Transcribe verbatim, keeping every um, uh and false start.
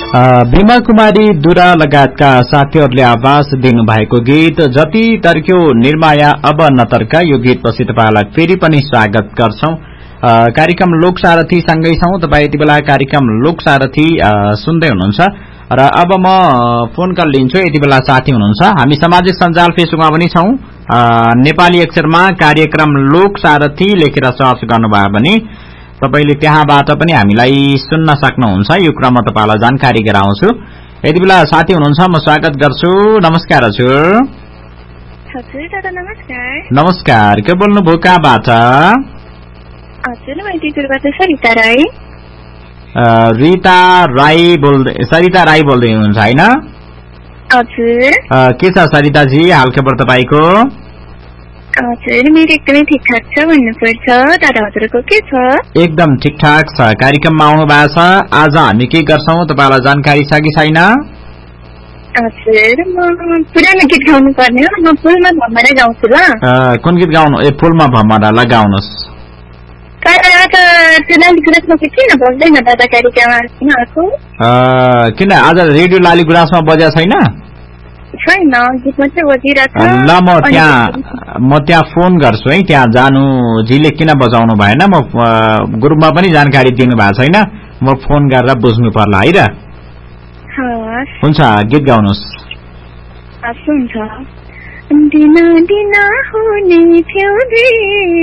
भीमा कुमारी दुरा लगायतका साथीहरूले आवाज दिनुभएको गीत जति तर्क्यो निर्माया अब नतर्का। यो गीतपछि तपाईलाई फेरि पनि स्वागत गर्छौं। कार्यक्रम लोक सारथी सँगै छौं। तपाई यति बेला कार्यक्रम लोक सारथी सुन्दै हुनुहुन्छ र अब म फोन कल लिन्छु। यति बेला साथी हुनुहुन्छ। हामी सामाजिक सञ्जाल फेसबुकमा पनि छौं। नेपाली अक्षरमा कार्यक्रम लोक सारथी लेखेर सर्च गर्नुभयो भने तपाईले त्यहाँबाट पनि हामीलाई सुन्न सक्नुहुन्छ। यो क्रममा तपाईलाई जानकारी गराउँछु। यति बेला साथी हुनुहुन्छ, म स्वागत गर्छु। नमस्कार हजुर। हजुर दादा नमस्कार। नमस्कार, के बोल्नुभयो, कहाँबाट? हजुर म टिचरबाट सरिता राई। रिता राई बोल्दै सरिता राई बोल्दै हुनुहुन्छ हैन? हजुर। के छ सरिताजी हालखबर तपाईको? हजुर मेरो एकदमै ठिकठाक छ भन्नुपर्छ। दादा हजुरको के छ? एकदम ठिकठाक छ। कार्यक्रममा आउनु भएको छ। आज हामी के गर्छौं तपाईलाई जानकारी छ कि छैन? हजुर म पुरानो गीत गाउनु पर्ने हो। म फुलमा भमरा गाउँछु ल। कुन गीत गाउनु? ए फुलमा भमरा ल गाउनुस्। आज त्यो लाली गुराँसमा किन बज्दैन दादा कार्यक्रममा? किन आज रेडियो लाली गुराँसमा बजेको छैन? छैन, गीत मात्रै बजिरहेको छ। ल म त्यहाँ म त्यहाँ फोन गर्छु है। त्यहाँ जानु जीले किन बजाउनु भएन, म ग्रुपमा पनि जानकारी दिनु भएको छैन। म फोन गरेर बुझ्नु पर्ला है र। हुन्छ, गीत गाउनुस्। हुन्छ। दिना दिना हुने थियो